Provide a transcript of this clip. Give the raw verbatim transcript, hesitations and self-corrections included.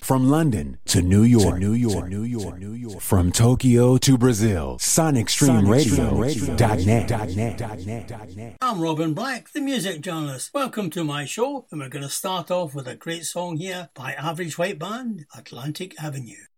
From London to New York, to New York, New York, New York. From Tokyo to Brazil, Sonic Stream Radio dot net. I'm Robin Black, the music journalist. Welcome to my show, and we're going to start off with a great song here by Average White Band, Atlantic Avenue.